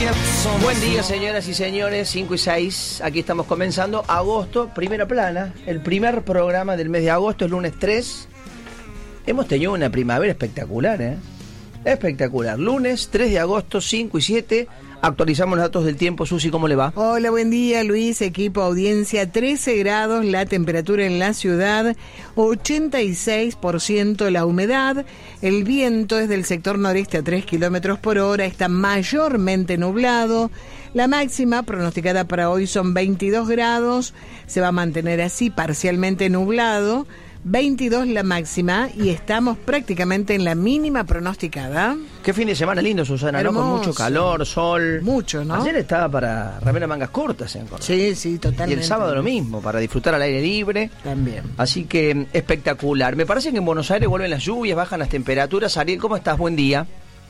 Buen día, señoras y señores, 5 y 6, aquí estamos comenzando agosto, primera plana, el primer programa del mes de agosto, el lunes 3. Hemos tenido una primavera espectacular, espectacular. Lunes 3 de agosto, 5 y 7, actualizamos los datos del tiempo. Susi, ¿cómo le va? Hola, buen día, Luis, equipo, audiencia. 13 grados la temperatura en la ciudad, 86% la humedad, el viento es del sector noreste a 3 kilómetros por hora, está mayormente nublado. La máxima pronosticada para hoy son 22 grados, se va a mantener así, parcialmente nublado. 22 la máxima y estamos prácticamente en la mínima pronosticada. Qué fin de semana lindo, Susana, hermoso, ¿no? Con mucho calor, sol. Mucho, ¿no? Ayer estaba para remera mangas cortas en Córdoba. Sí, totalmente. Y el sábado lo mismo, para disfrutar al aire libre. También. Así que espectacular. Me parece que en Buenos Aires vuelven las lluvias, bajan las temperaturas. Ariel, ¿cómo estás? Buen día.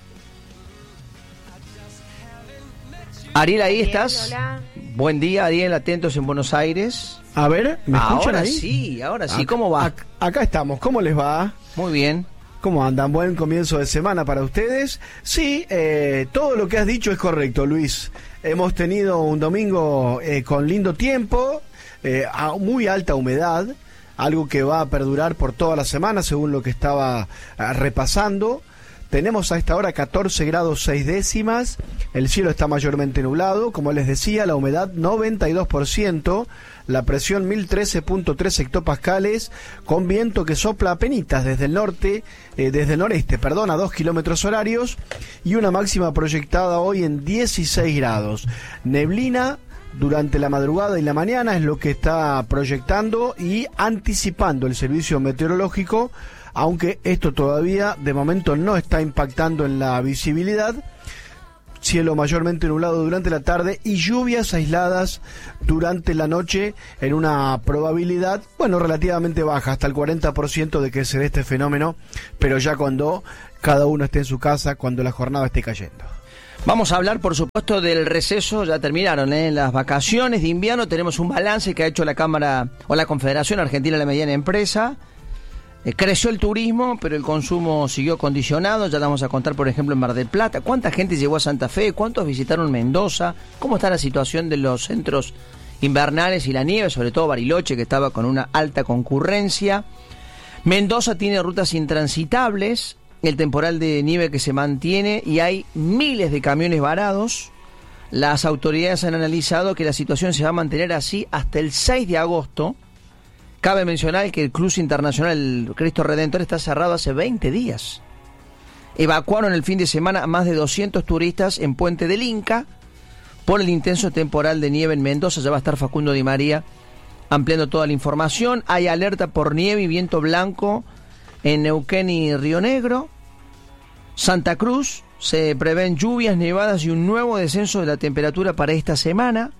Ariel, ahí estás. Hola. Buen día, Ariel, atentos en Buenos Aires. A ver, ¿me escuchan ahora ahí? Ahora sí, ¿cómo va? Acá estamos, ¿cómo les va? Muy bien. ¿Cómo andan? Buen comienzo de semana para ustedes. Sí, todo lo que has dicho es correcto, Luis. Hemos tenido un domingo con lindo tiempo, a muy alta humedad, algo que va a perdurar por toda la semana, según lo que estaba repasando. Tenemos a esta hora 14 grados 6 décimas, el cielo está mayormente nublado, como les decía, la humedad 92%, la presión 1013.3 hectopascales, con viento que sopla apenitas desde el noreste, a 2 kilómetros horarios, y una máxima proyectada hoy en 16 grados. Neblina durante la madrugada y la mañana es lo que está proyectando y anticipando el servicio meteorológico, aunque esto todavía de momento no está impactando en la visibilidad. Cielo mayormente nublado durante la tarde y lluvias aisladas durante la noche en una probabilidad, relativamente baja, hasta el 40% de que se dé este fenómeno, pero ya cuando cada uno esté en su casa, cuando la jornada esté cayendo. Vamos a hablar, por supuesto, del receso. Ya terminaron las vacaciones de invierno. Tenemos un balance que ha hecho la Cámara o la Confederación Argentina de la Mediana Empresa. Creció el turismo, pero el consumo siguió condicionado. Ya vamos a contar, por ejemplo, en Mar del Plata. ¿Cuánta gente llegó a Santa Fe? ¿Cuántos visitaron Mendoza? ¿Cómo está la situación de los centros invernales y la nieve? Sobre todo Bariloche, que estaba con una alta concurrencia. Mendoza tiene rutas intransitables, el temporal de nieve que se mantiene y hay miles de camiones varados. Las autoridades han analizado que la situación se va a mantener así hasta el 6 de agosto. Cabe mencionar que el cruce internacional Cristo Redentor está cerrado hace 20 días. Evacuaron el fin de semana a más de 200 turistas en Puente del Inca por el intenso temporal de nieve en Mendoza. Ya va a estar Facundo Di María ampliando toda la información. Hay alerta por nieve y viento blanco en Neuquén y Río Negro. Santa Cruz, se prevén lluvias, nevadas y un nuevo descenso de la temperatura para esta semana.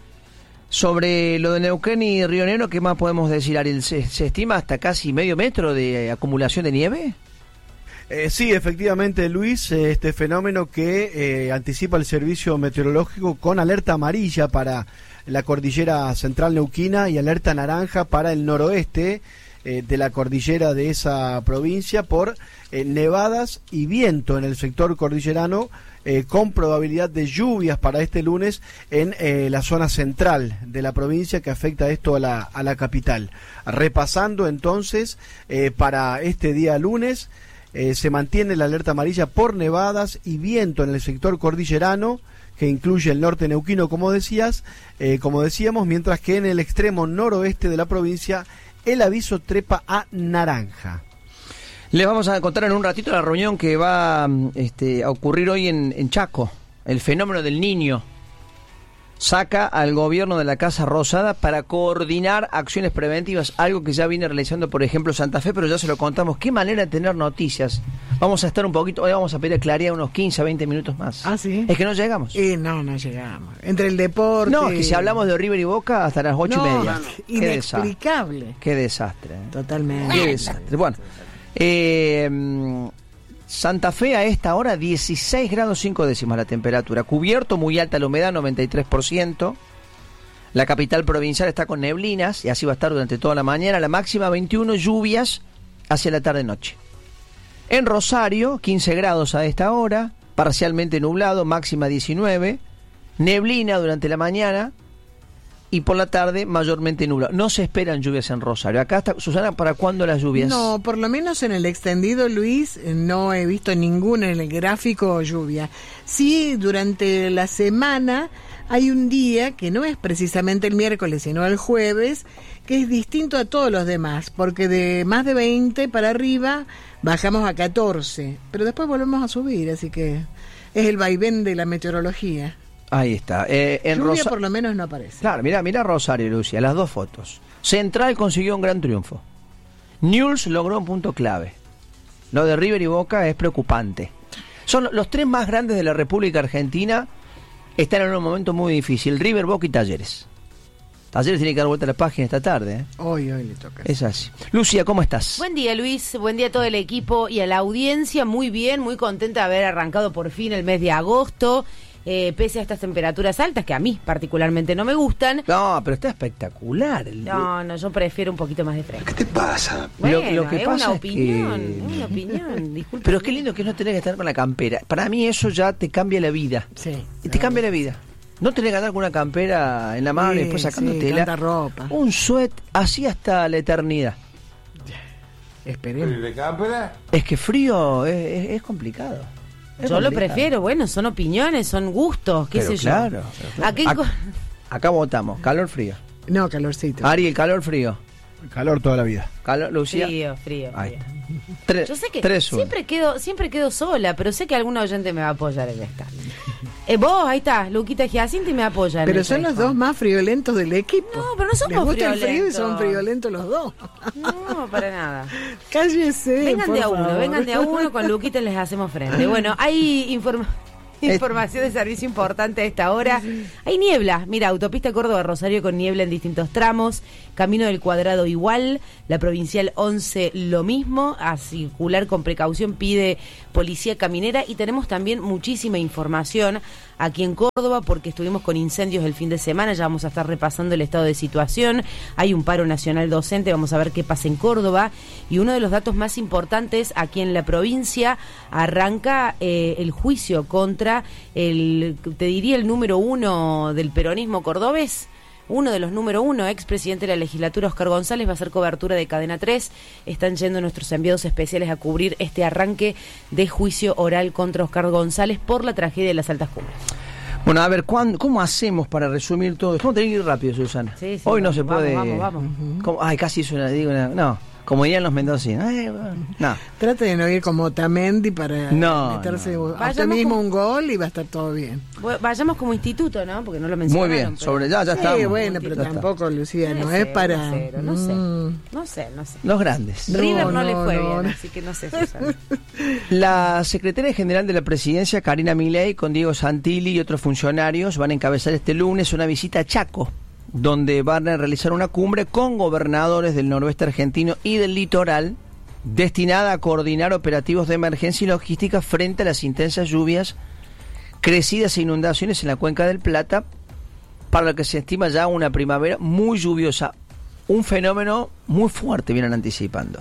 Sobre lo de Neuquén y Río Negro, ¿qué más podemos decir, Ariel? ¿Se estima hasta casi medio metro de acumulación de nieve? Sí, efectivamente, Luis, este fenómeno que anticipa el servicio meteorológico con alerta amarilla para la cordillera central neuquina y alerta naranja para el noroeste de la cordillera de esa provincia por nevadas y viento en el sector cordillerano, con probabilidad de lluvias para este lunes en la zona central de la provincia, que afecta esto a la capital. Repasando entonces, para este día lunes se mantiene la alerta amarilla por nevadas y viento en el sector cordillerano, que incluye el norte neuquino, como decíamos, mientras que en el extremo noroeste de la provincia el aviso trepa a naranja. Les vamos a contar en un ratito la reunión que va a ocurrir hoy en Chaco. El fenómeno del Niño saca al gobierno de la Casa Rosada para coordinar acciones preventivas, algo que ya viene realizando, por ejemplo, Santa Fe, pero ya se lo contamos. Qué manera de tener noticias. Vamos a estar un poquito, hoy vamos a pedir claridad unos 15 a 20 minutos más. ¿Ah, sí? Es que no llegamos. No llegamos. Entre el deporte... No, que si hablamos de River y Boca hasta las 8:30. Inexplicable. Qué desastre. Totalmente. Qué desastre. Bueno, Santa Fe a esta hora 16 grados 5 décimas la temperatura, cubierto, muy alta la humedad, 93%. La capital provincial está con neblinas y así va a estar durante toda la mañana. La máxima 21, lluvias hacia la tarde-noche. En Rosario, 15 grados a esta hora, parcialmente nublado, máxima 19, neblina durante la mañana y por la tarde mayormente nublado. No se esperan lluvias en Rosario. Acá está, Susana, ¿para cuándo las lluvias? No, por lo menos en el extendido, Luis, no he visto ninguna en el gráfico lluvia. Sí, durante la semana hay un día que no es precisamente el miércoles, sino el jueves, que es distinto a todos los demás, porque de más de 20 para arriba bajamos a 14, pero después volvemos a subir, así que es el vaivén de la meteorología. Ahí está. Lluvia por lo menos no aparece. Claro, mira Rosario y Lucia, las dos fotos. Central consiguió un gran triunfo. Newell's logró un punto clave. Lo de River y Boca es preocupante. Son los tres más grandes de la República Argentina, están en un momento muy difícil. River, Boca y Talleres. Talleres tiene que dar vuelta a la página esta tarde, ¿eh? Hoy le toca. Es así. Lucia, ¿cómo estás? Buen día, Luis. Buen día a todo el equipo y a la audiencia. Muy bien, muy contenta de haber arrancado por fin el mes de agosto. Pese a estas temperaturas altas, que a mí particularmente no me gustan. No, pero está espectacular. No, yo prefiero un poquito más de fresco. ¿Qué te pasa? Bueno, lo que es pasa una es opinión, que... es una opinión, disculpe. Pero qué lindo que no tenés que estar con la campera. Para mí eso ya te cambia la vida. Sí. Te cambia la vida. No tenés que andar con una campera en la mano y después sacándotela. Tanta ropa. Un suet así hasta la eternidad. Esperemos. ¿De cámara? Es que frío es complicado. Es Yo lo complicado. prefiero, bueno, son opiniones, son gustos, qué Pero sé claro, yo. pero ¿A qué claro. Acá votamos, calor frío. No, calorcito. Ariel, calor frío. Calor toda la vida. Calor, Lucía. Frío. Ahí. Tres, Yo sé que 3-1. siempre quedo sola, pero sé que algún oyente me va a apoyar en esta. Vos, ahí está, Luquita Giacinta y me apoyan. Pero son los dos más friolentos del equipo. No, pero no somos Les gusta el frío y friolentos. son friolentos los dos. No, para nada. Cállese. Vengan por de a uno, favor. vengan de a uno, con Luquita les hacemos frente. Bueno, hay información de servicio importante a esta hora. Hay niebla, mira, autopista Córdoba-Rosario con niebla en distintos tramos, Camino del Cuadrado igual, la Provincial 11 lo mismo, a circular con precaución pide Policía Caminera y tenemos también muchísima información aquí en Córdoba porque estuvimos con incendios el fin de semana, ya vamos a estar repasando el estado de situación, hay un paro nacional docente, vamos a ver qué pasa en Córdoba y uno de los datos más importantes aquí en la provincia arranca el juicio contra te diría el número 1 del peronismo cordobés. Uno de los número 1, expresidente de la legislatura, Oscar González, va a hacer cobertura de Cadena 3. Están yendo nuestros enviados especiales a cubrir este arranque de juicio oral contra Oscar González por la tragedia de las Altas Cumbres. Bueno, a ver, ¿cómo hacemos para resumir todo? ¿Cómo tenés que ir rápido, Susana? Sí, Hoy no vamos, se puede... Vamos. Ay, casi hizo no, como dirían los mendocinos. No. Trate de no ir como Otamendi para meterse a usted Vayamos mismo como- un gol y va a estar todo bien. Vayamos como instituto, ¿no? Porque no lo Muy mencionaron. bien, pero- ya Sí, estamos. bueno, pero Ya está. tampoco, Lucía, no 1-0, es para... 1-0, no sé. Los grandes. No, River no le no, fue no. bien, así que no sé, Susana. La secretaria general de la presidencia, Karina Milei, con Diego Santilli y otros funcionarios, van a encabezar este lunes una visita a Chaco, donde van a realizar una cumbre con gobernadores del noroeste argentino y del litoral, destinada a coordinar operativos de emergencia y logística frente a las intensas lluvias, crecidas e inundaciones en la cuenca del Plata, para lo que se estima ya una primavera muy lluviosa. Un fenómeno muy fuerte vienen anticipando.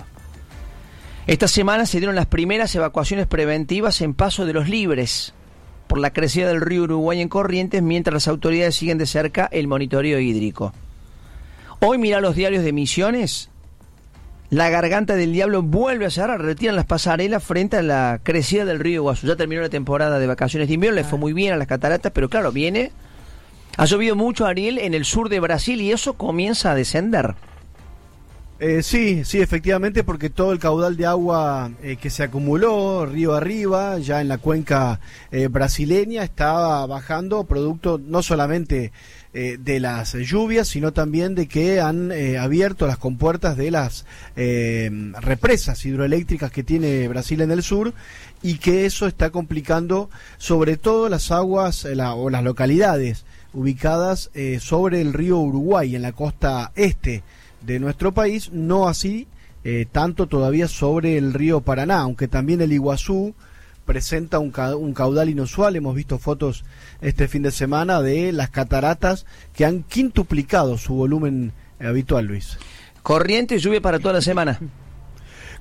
Esta semana se dieron las primeras evacuaciones preventivas en Paso de los Libres por la crecida del río Uruguay en Corrientes, mientras las autoridades siguen de cerca el monitoreo hídrico. Hoy mira los diarios de Misiones. La Garganta del Diablo vuelve a cerrar, retiran las pasarelas frente a la crecida del río Iguazú. Ya terminó la temporada de vacaciones de invierno, le fue muy bien a las cataratas, pero claro, ha llovido mucho, Ariel, en el sur de Brasil y eso comienza a descender. Sí, efectivamente, porque todo el caudal de agua que se acumuló río arriba, ya en la cuenca brasileña, estaba bajando, producto no solamente de las lluvias, sino también de que han abierto las compuertas de las represas hidroeléctricas que tiene Brasil en el sur, y que eso está complicando sobre todo las aguas o las localidades ubicadas sobre el río Uruguay, en la costa este de nuestro país, no así tanto todavía sobre el río Paraná, aunque también el Iguazú presenta un caudal inusual. Hemos visto fotos este fin de semana de las cataratas que han quintuplicado su volumen habitual, Luis. Corriente, lluvia para toda la semana.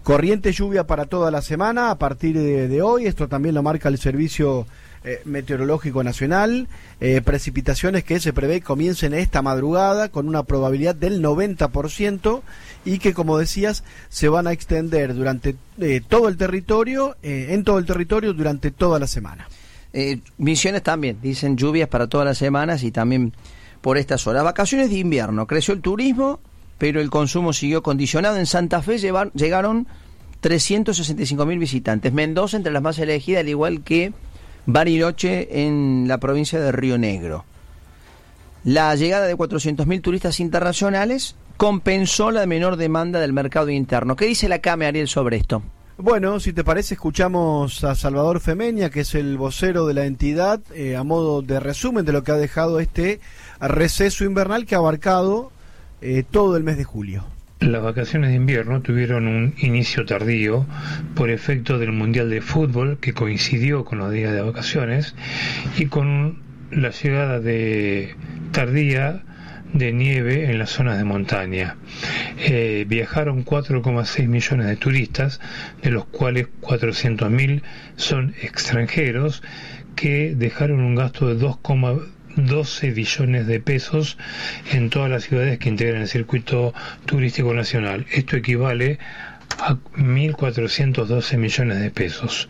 Corriente lluvia para toda la semana a partir de hoy, esto también lo marca el Servicio Meteorológico Nacional. Precipitaciones que se prevé comiencen esta madrugada con una probabilidad del 90% y que, como decías, se van a extender durante todo el territorio, en todo el territorio durante toda la semana. Misiones también, dicen lluvias para todas las semanas y también por estas horas. Vacaciones de invierno, creció el turismo, pero el consumo siguió condicionado. En Santa Fe llegaron 365.000 visitantes. Mendoza entre las más elegidas, al igual que Bariloche en la provincia de Río Negro. La llegada de 400.000 turistas internacionales compensó la menor demanda del mercado interno. ¿Qué dice la CAME, Ariel, sobre esto? Bueno, si te parece, escuchamos a Salvador Femeña, que es el vocero de la entidad, a modo de resumen de lo que ha dejado este receso invernal que ha abarcado todo el mes de julio. Las vacaciones de invierno tuvieron un inicio tardío por efecto del Mundial de Fútbol, que coincidió con los días de vacaciones, y con la llegada tardía de nieve en las zonas de montaña. Viajaron 4,6 millones de turistas, de los cuales 400.000 son extranjeros, que dejaron un gasto de 2,12 billones de pesos en todas las ciudades que integran el circuito turístico nacional. Esto equivale a 1.412 millones de pesos.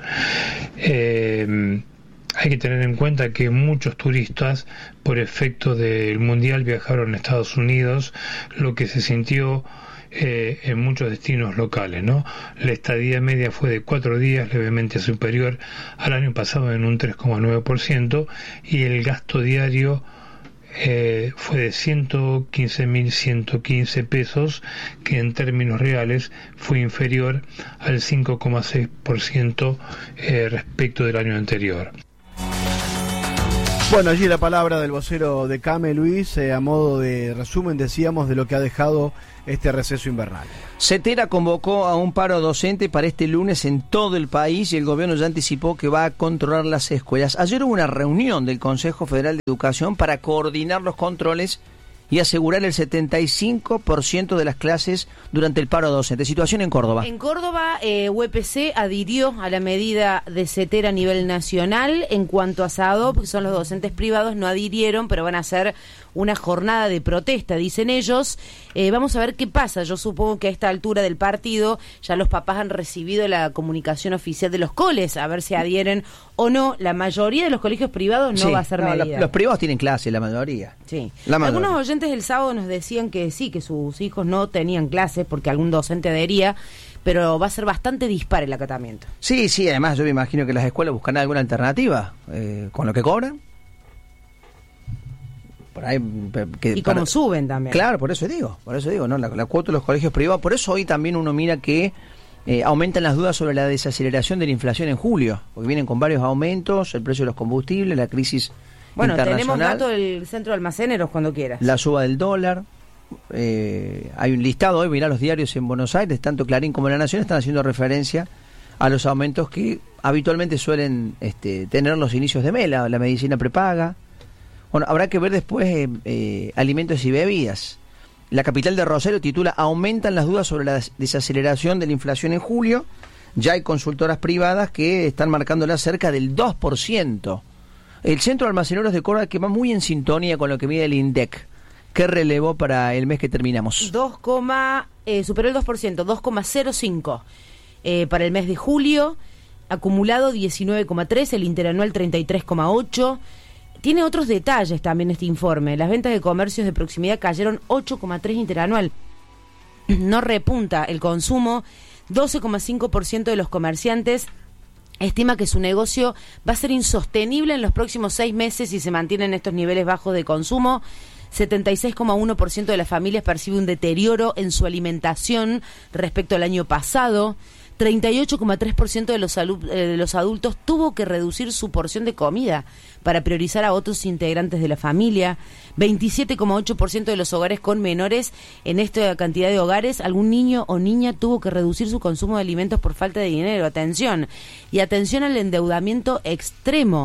Hay que tener en cuenta que muchos turistas, por efecto del Mundial, viajaron a Estados Unidos, lo que se sintió en muchos destinos locales, ¿no? La estadía media fue de 4 días, levemente superior al año pasado en un 3,9%, y el gasto diario fue de 115.115 pesos, que en términos reales fue inferior al 5,6% respecto del año anterior. Bueno, allí la palabra del vocero de CAME, Luis, a modo de resumen, decíamos, de lo que ha dejado este receso invernal. CETERA convocó a un paro docente para este lunes en todo el país y el gobierno ya anticipó que va a controlar las escuelas. Ayer hubo una reunión del Consejo Federal de Educación para coordinar los controles y asegurar el 75% de las clases durante el paro docente. Situación en Córdoba. En Córdoba, UPC adhirió a la medida de CETERA a nivel nacional. En cuanto a SADOP, que son los docentes privados, no adhirieron, pero van a hacer una jornada de protesta, dicen ellos. Vamos a ver qué pasa. Yo supongo que a esta altura del partido ya los papás han recibido la comunicación oficial de los coles, a ver si adhieren o no. La mayoría de los colegios privados no va a ser medida. Los privados tienen clase, la mayoría. Sí. La mayoría. Algunos oyentes el sábado nos decían que sí, que sus hijos no tenían clases porque algún docente adhería, pero va a ser bastante dispar el acatamiento. Sí, además yo me imagino que las escuelas buscan alguna alternativa con lo que cobran. Por ahí, y como suben también. Claro, por eso digo, ¿no? La cuota de los colegios privados, por eso hoy también uno mira que aumentan las dudas sobre la desaceleración de la inflación en julio, porque vienen con varios aumentos, el precio de los combustibles, la crisis internacional. Tenemos datos del centro de almaceneros cuando quieras. La suba del dólar, hay un listado hoy, mirá los diarios en Buenos Aires, tanto Clarín como La Nación están haciendo referencia a los aumentos que habitualmente suelen tener los inicios de mes, la medicina prepaga. Bueno, habrá que ver después alimentos y bebidas. La capital de Rosario titula "Aumentan las dudas sobre la desaceleración de la inflación en julio". Ya hay consultoras privadas que están marcándola cerca del 2%. El Centro de Almaceneros de Córdoba, que va muy en sintonía con lo que mide el INDEC. ¿Qué relevó para el mes que terminamos? Superó el 2%, 2,05 para el mes de julio. Acumulado 19,3, el interanual 33,8. Tiene otros detalles también este informe. Las ventas de comercios de proximidad cayeron 8,3 interanual. No repunta el consumo. 12,5% de los comerciantes estima que su negocio va a ser insostenible en los próximos 6 meses si se mantienen estos niveles bajos de consumo. 76,1% de las familias percibe un deterioro en su alimentación respecto al año pasado. 38,3% de los adultos tuvo que reducir su porción de comida para priorizar a otros integrantes de la familia. 27,8% de los hogares con menores, en esta cantidad de hogares, algún niño o niña tuvo que reducir su consumo de alimentos por falta de dinero. Atención al endeudamiento extremo.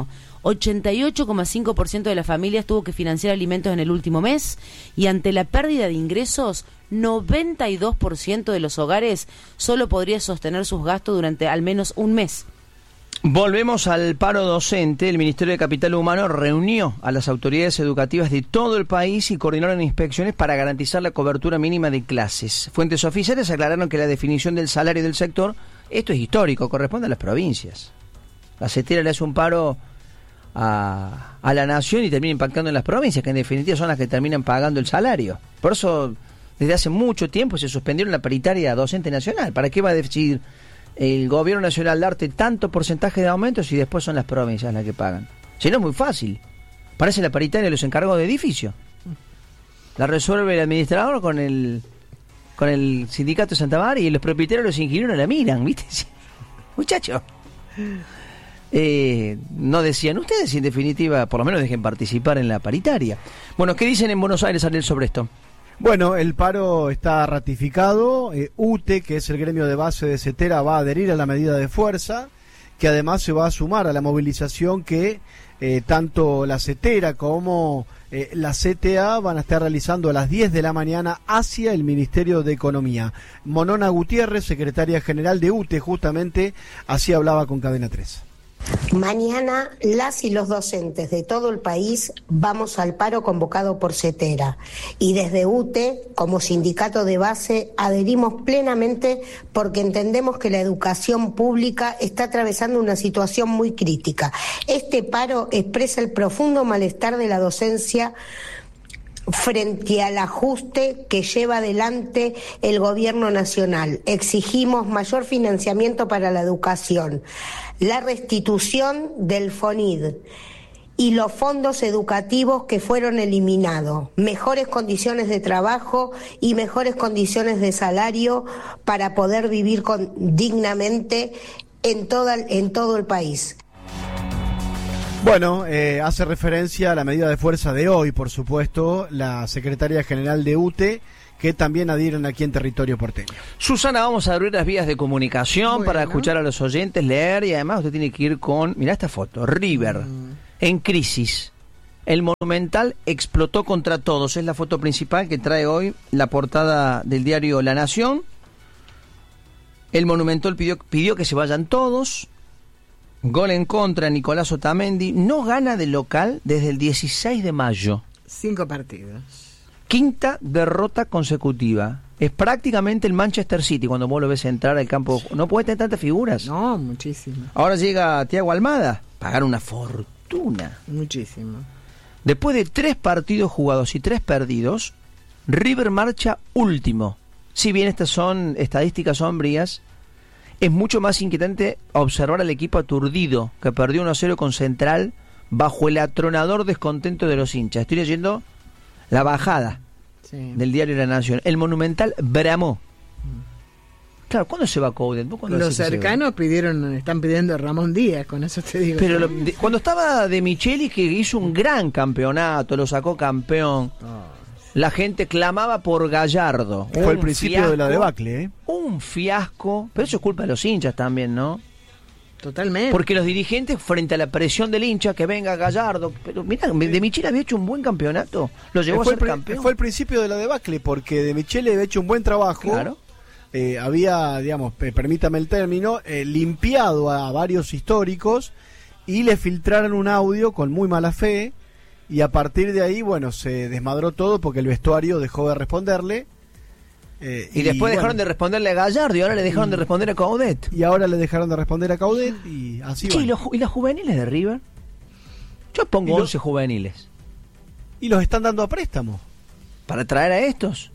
88,5% de las familias tuvo que financiar alimentos en el último mes y ante la pérdida de ingresos, 92% de los hogares solo podría sostener sus gastos durante al menos un mes. Volvemos al paro docente. El Ministerio de Capital Humano reunió a las autoridades educativas de todo el país y coordinaron inspecciones para garantizar la cobertura mínima de clases. Fuentes oficiales aclararon que la definición del salario del sector, esto es histórico, corresponde a las provincias. La CETERA le hace un paro a la nación y termina impactando en las provincias, que en definitiva son las que terminan pagando el salario. Por eso, desde hace mucho tiempo se suspendieron la paritaria docente nacional. ¿Para qué va a decidir el gobierno nacional darte tanto porcentaje de aumentos y después son las provincias las que pagan? Si no, es muy fácil. Parece la paritaria de los encargados de edificio. La resuelve el administrador con el sindicato de Santa María y los propietarios, los ingenieros la miran, ¿viste? Muchachos. No decían ustedes, y en definitiva, por lo menos dejen participar en la paritaria. Bueno, ¿qué dicen en Buenos Aires, Ariel, sobre esto? Bueno, el paro está ratificado. UTE, que es el gremio de base de CETERA, va a adherir a la medida de fuerza, que además se va a sumar a la movilización que tanto la CETERA como la CTA van a estar realizando a las 10 de la mañana hacia el Ministerio de Economía. Monona Gutiérrez, secretaria general de UTE, justamente así hablaba con Cadena 3. Mañana las y los docentes de todo el país vamos al paro convocado por CETERA y desde UTE, como sindicato de base, adherimos plenamente porque entendemos que la educación pública está atravesando una situación muy crítica. Este paro expresa el profundo malestar de la docencia frente al ajuste que lleva adelante el gobierno nacional. Exigimos mayor financiamiento para la educación, la restitución del FONID y los fondos educativos que fueron eliminados, mejores condiciones de trabajo y mejores condiciones de salario para poder vivir dignamente en todo el país. Bueno, hace referencia a la medida de fuerza de hoy, por supuesto, la secretaria general de UTE, que también adhieren aquí en territorio porteño. Susana, vamos a abrir las vías de comunicación para escuchar a los oyentes, leer, y además usted tiene que ir con, mirá esta foto, River, en crisis. El Monumental explotó contra todos, es la foto principal que trae hoy la portada del diario La Nación. El Monumental pidió que se vayan todos. Gol en contra, Nicolás Otamendi. No gana de local desde el 16 de mayo. 5 partidos. Quinta derrota consecutiva. Es prácticamente el Manchester City cuando vos lo ves entrar al campo. No puede tener tantas figuras. No, muchísimo. Ahora llega Thiago Almada. Pagar una fortuna. Muchísimo. Después de 3 partidos jugados y 3 perdidos, River marcha último. Si bien estas son estadísticas sombrías, es mucho más inquietante observar al equipo aturdido que perdió 1-0 con Central bajo el atronador descontento de los hinchas. Estoy leyendo la bajada del diario La Nación. El Monumental bramó. Claro, ¿cuándo se va Coudet? Los cercanos están pidiendo a Ramón Díaz, con eso te digo. Pero cuando estaba De Michelis, que hizo un gran campeonato, lo sacó campeón. La gente clamaba por Gallardo. Fue el principio fiasco, de la debacle, ¿eh? Un fiasco. Pero eso es culpa de los hinchas también, ¿no? Totalmente. Porque los dirigentes, frente a la presión del hincha, que venga Gallardo. Pero mira, De Michelis había hecho un buen campeonato. Lo llevó a ser campeón. Fue el principio de la debacle, porque De Michelis había hecho un buen trabajo. Claro. Había, digamos, permítame el término, limpiado a varios históricos y le filtraron un audio con muy mala fe. Y a partir de ahí, bueno, se desmadró todo porque el vestuario dejó de responderle. Y después dejaron de responderle a Gallardo y ahora le dejaron de responder a Coudet. Y ahora le dejaron de responder a Coudet y así va. ¿Y las juveniles de River? Yo pongo 11 juveniles. Y los están dando a préstamo. Para traer a estos.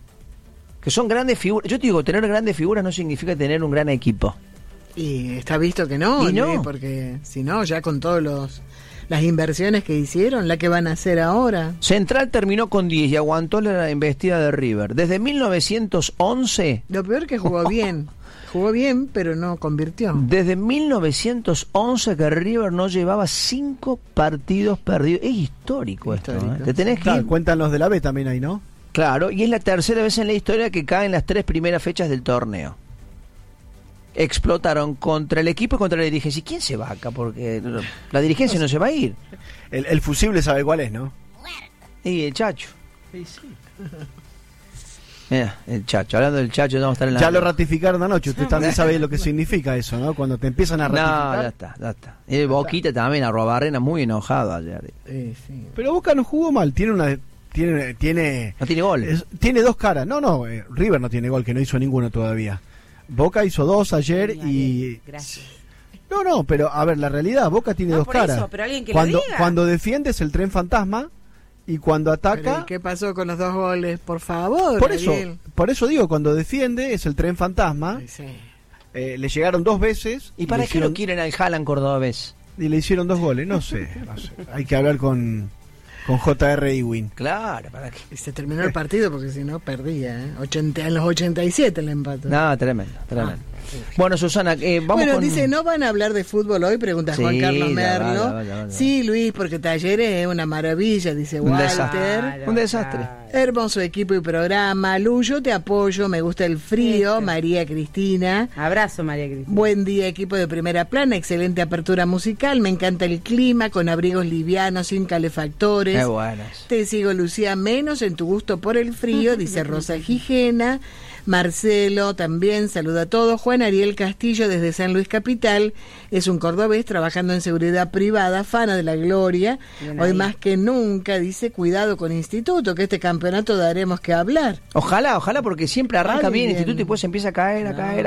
Que son grandes figuras. Yo te digo, tener grandes figuras no significa tener un gran equipo. Y está visto que no, ¿Y no? Porque si no, ya con todos las inversiones que hicieron, la que van a hacer ahora. Central terminó con 10 y aguantó la embestida de River. Desde 1911... Lo peor que jugó bien. Jugó bien, pero no convirtió. Desde 1911 que River no llevaba 5 partidos perdidos. Es histórico esto. Te tenés que ir. Cuentan los de la B también ahí, ¿no? Claro, y es la tercera vez en la historia que caen las 3 primeras fechas del torneo. explotaron contra el equipo y contra la dirigencia. ¿Y quién se va acá? Porque la dirigencia no se va a ir. El fusible sabe cuál es, ¿no? Y el Chacho. Mira, el Chacho. Hablando del Chacho, vamos a estar en la... Ya lo ratificaron anoche. Usted también sabe lo que significa eso, ¿no? Cuando te empiezan a ratificar. No, ya está. Y Boquita también, Arrobarrena, muy enojado ayer. Sí. Pero Boca no jugó mal. Tiene No tiene gol. Tiene dos caras. No, River no tiene gol, que no hizo ninguno todavía. Boca hizo 2 ayer y... Gracias. No, pero a ver, la realidad, Boca tiene dos por caras. eso, pero alguien que lo diga. Cuando defiende es el tren fantasma y cuando Pero, ataca... ¿y qué pasó con los 2 goles? Por favor, Por Ariel. eso digo, cuando defiende es el tren fantasma. Sí. Le llegaron 2 veces. ¿Y para qué lo quieren al Haaland cordobés? Y le hicieron 2 goles, no sé. Hay que hablar con J.R. Ewing. Claro, ¿para qué? Y se terminó el partido porque si no perdía, ¿eh? En los 87 el empate. No, tremendo. Bueno, Susana, vamos bueno, con... dice, ¿no van a hablar de fútbol hoy? Pregunta Sí, Juan Carlos ya Merlo. va. Sí, Luis, porque Talleres es una maravilla, dice Un Walter. Un desastre. Hermoso equipo y programa. Lu, yo te apoyo, me gusta el frío. Eso. María Cristina. Abrazo, María Cristina. Buen día, equipo de Primera Plana, excelente apertura musical, me encanta el clima, con abrigos livianos, sin calefactores. Qué buenas. Te sigo, Lucía, menos en tu gusto por el frío, dice Rosa Gijena. Marcelo también saluda a todos. Juan Ariel Castillo desde San Luis Capital, es un cordobés trabajando en seguridad privada, fana de la gloria. Bien Hoy ahí. más que nunca dice cuidado con Instituto, que este campeonato daremos que hablar. Ojalá, porque siempre arranca bien el Alguien. instituto y después empieza a caer.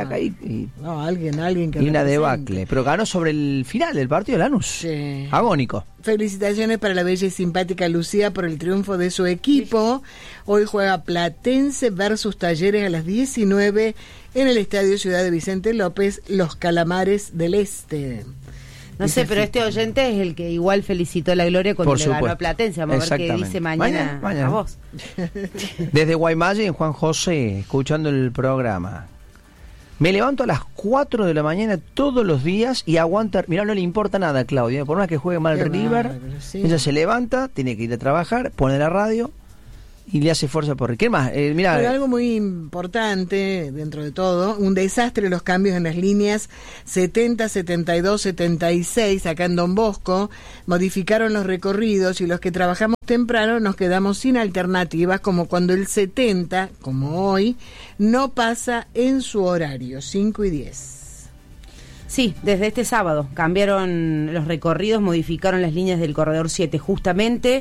Y No, alguien que una represente. debacle. Pero ganó sobre el final del partido Lanús. Sí. Agónico. Felicitaciones para la bella y simpática Lucía por el triunfo de su equipo. Hoy juega Platense versus Talleres a las 19 en el Estadio Ciudad de Vicente López, Los Calamares del Este. No sé, pero este oyente es el que igual felicitó a la Gloria cuando Por le ganó a supuesto. Platense. Vamos a ver qué Exactamente. dice mañana Mañana. a vos. Desde Guaymallén, Juan José, escuchando el programa. Me levanto a las 4 de la mañana todos los días y aguanta. Mirá, no le importa nada a Claudia. Por más que juegue mal Qué River, bárbaro, sí. ella se levanta, tiene que ir a trabajar, pone la radio y le hace fuerza por... ¿Qué más? Mirá, Pero algo muy importante dentro de todo, un desastre los cambios en las líneas 70, 72, 76 acá en Don Bosco, modificaron los recorridos y los que trabajamos temprano nos quedamos sin alternativas, como cuando el 70, como hoy, no pasa en su horario, 5 y 10. Sí, desde este sábado cambiaron los recorridos, modificaron las líneas del corredor 7 justamente.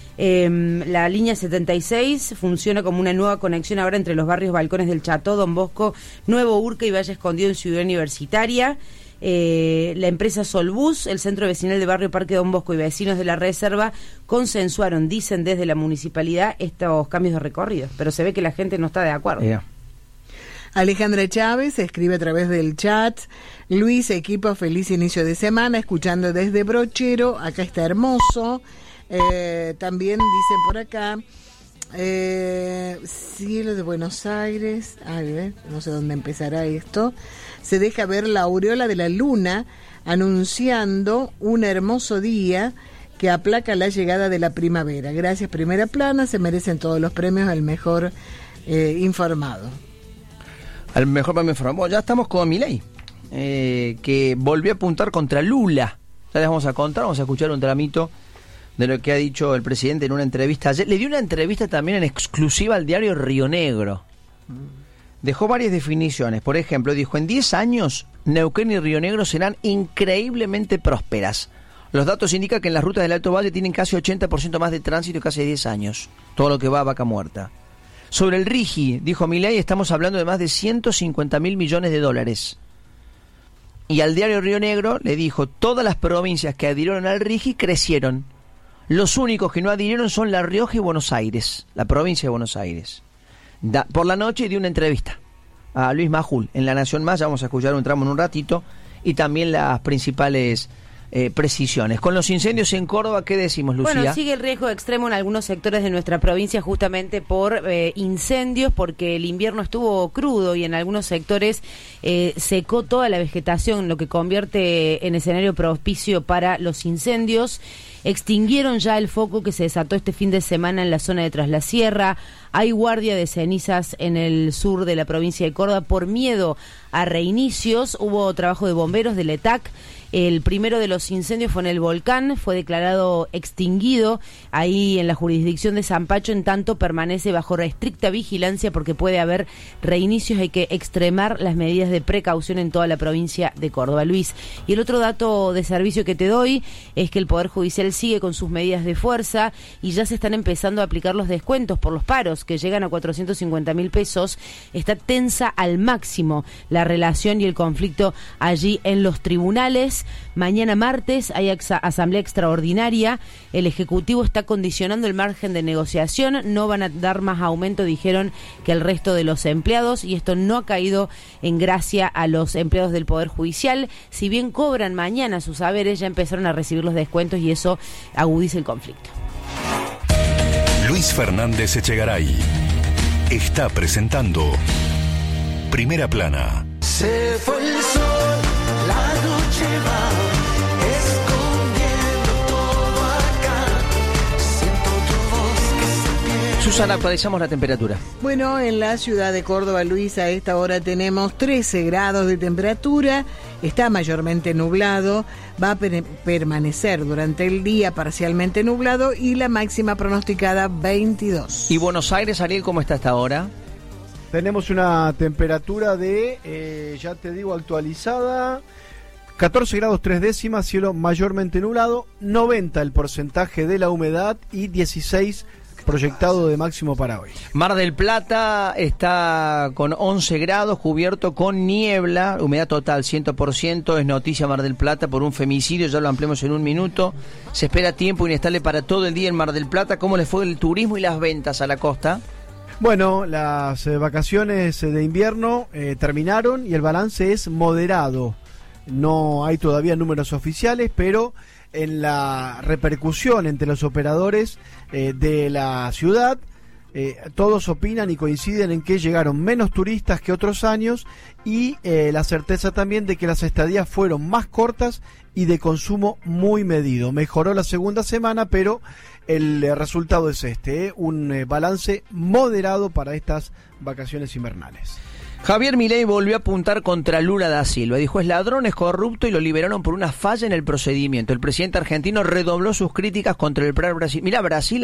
La línea 76 funciona como una nueva conexión ahora entre los barrios Balcones del Cható, Don Bosco, Nuevo Urca y Valle Escondido en Ciudad Universitaria. La empresa Solbus, el centro vecinal de barrio Parque Don Bosco y vecinos de la Reserva consensuaron, dicen desde la municipalidad, estos cambios de recorrido, pero se ve que la gente no está de acuerdo. Alejandra Chávez escribe a través del chat: Luis, equipo, feliz inicio de semana, escuchando desde Brochero, acá está hermoso. También dicen por acá, cielo de Buenos Aires, no sé dónde empezará esto, se deja ver la aureola de la luna anunciando un hermoso día que aplaca la llegada de la primavera. Gracias, Primera Plana, se merecen todos los premios al mejor informado. Al mejor para mi información. Bueno, ya estamos con Milei, que volvió a apuntar contra Lula. Ya les vamos a contar, vamos a escuchar un tramito de lo que ha dicho el presidente en una entrevista ayer. Le dio una entrevista también en exclusiva al diario Río Negro. Dejó varias definiciones. Por ejemplo, dijo: en 10 años, Neuquén y Río Negro serán increíblemente prósperas. Los datos indican que en las rutas del Alto Valle tienen casi 80% más de tránsito que hace 10 años. Todo lo que va a Vaca Muerta. Sobre el RIGI, dijo Milei, estamos hablando de más de $150.000 millones. Y al diario Río Negro le dijo: todas las provincias que adhirieron al RIGI crecieron. Los únicos que no adhirieron son La Rioja y Buenos Aires, la provincia de Buenos Aires. Por la noche dio una entrevista a Luis Majul en La Nación Más, ya vamos a escuchar un tramo en un ratito, y también las principales precisiones. Con los incendios en Córdoba, ¿qué decimos, Lucía? Bueno, sigue el riesgo extremo en algunos sectores de nuestra provincia justamente por incendios, porque el invierno estuvo crudo y en algunos sectores secó toda la vegetación, lo que convierte en escenario propicio para los incendios. Extinguieron ya el foco que se desató este fin de semana en la zona de Tras la Sierra. Hay guardia de cenizas en el sur de la provincia de Córdoba por miedo a reinicios. Hubo trabajo de bomberos del ETAC. El primero de los incendios fue en el volcán, fue declarado extinguido ahí en la jurisdicción de Zampacho, en tanto permanece bajo estricta vigilancia porque puede haber reinicios. Hay que extremar las medidas de precaución en toda la provincia de Córdoba, Luis. Y el otro dato de servicio que te doy es que el Poder Judicial sigue con sus medidas de fuerza y ya se están empezando a aplicar los descuentos por los paros que llegan a 450.000 pesos. Está tensa al máximo la relación y el conflicto allí en los tribunales. Mañana martes hay asamblea extraordinaria. El Ejecutivo está condicionando el margen de negociación. No van a dar más aumento, dijeron, que el resto de los empleados, y esto no ha caído en gracia a los empleados del Poder Judicial. Si bien cobran mañana sus haberes, ya empezaron a recibir los descuentos y eso agudiza el conflicto. Luis Fernández Echegaray está presentando Primera Plana. Se fue el sol, la noche va escondiendo todo acá. Siento tu voz que se pierde. Susana, actualizamos la temperatura. Bueno, en la ciudad de Córdoba, Luis, a esta hora tenemos 13 grados de temperatura. Está mayormente nublado, va a permanecer durante el día parcialmente nublado y la máxima pronosticada 22. ¿Y Buenos Aires, Ariel, cómo está hasta ahora? Tenemos una temperatura de, ya te digo, actualizada, 14 grados 3 décimas, cielo mayormente nublado, 90 el porcentaje de la humedad y 16 proyectado de máximo para hoy. Mar del Plata está con 11 grados, cubierto con niebla, humedad total 100%, es noticia Mar del Plata por un femicidio, ya lo ampliamos en un minuto. Se espera tiempo inestable para todo el día en Mar del Plata. ¿Cómo les fue el turismo y las ventas a la costa? Bueno, las vacaciones de invierno terminaron y el balance es moderado. No hay todavía números oficiales, pero en la repercusión entre los operadores de la ciudad, todos opinan y coinciden en que llegaron menos turistas que otros años y la certeza también de que las estadías fueron más cortas y de consumo muy medido. Mejoró la segunda semana, pero el resultado es un balance moderado para estas vacaciones invernales. Javier Milei volvió a apuntar contra Lula da Silva. Dijo, es ladrón, es corrupto y lo liberaron por una falla en el procedimiento. El presidente argentino redobló sus críticas contra el plan Brasil. Mirá, Brasil